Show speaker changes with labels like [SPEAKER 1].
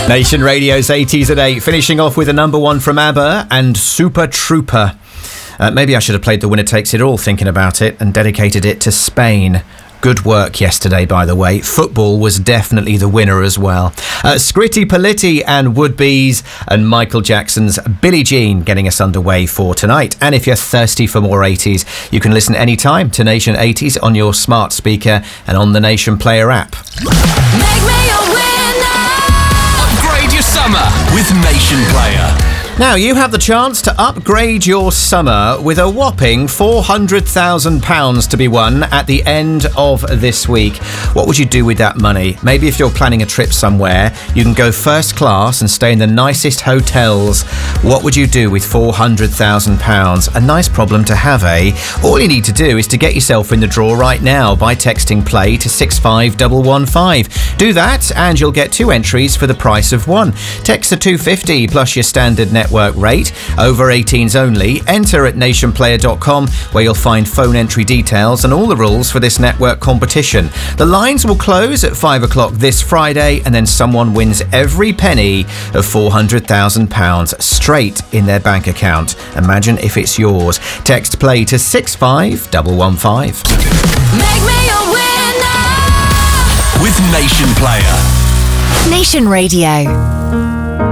[SPEAKER 1] Nation Radio's 80s at 8, finishing off with a number one from ABBA and Super Trooper. Maybe I should have played The Winner Takes It All, thinking about it, and dedicated it to Spain. Good work yesterday, by the way. Football was definitely the winner as well. Scritti Politti and Woodbees, and Michael Jackson's Billie Jean getting us underway for tonight. And if you're thirsty for more 80s, you can listen anytime to Nation 80s on your smart speaker and on the Nation Player app.
[SPEAKER 2] Make me a winner.
[SPEAKER 3] Upgrade your summer with Nation Player.
[SPEAKER 1] Now, you have the chance to upgrade your summer with a whopping £400,000 to be won at the end of this week. What would you do with that money? Maybe if you're planning a trip somewhere, you can go first class and stay in the nicest hotels. What would you do with £400,000? A nice problem to have, eh? All you need to do is to get yourself in the draw right now by texting play to 65115. Do that and you'll get 2 entries for the price of 1. Text the 250 plus your standard network rate. Over 18s only. Enter at nationplayer.com, where you'll find phone entry details and all the rules for this network competition. The lines will close at 5 o'clock this Friday, and then someone wins every penny of £400,000 straight in their bank account. Imagine if it's yours. Text play to 65115.
[SPEAKER 2] Make me a winner.
[SPEAKER 3] With Nation Player.
[SPEAKER 4] Nation Radio.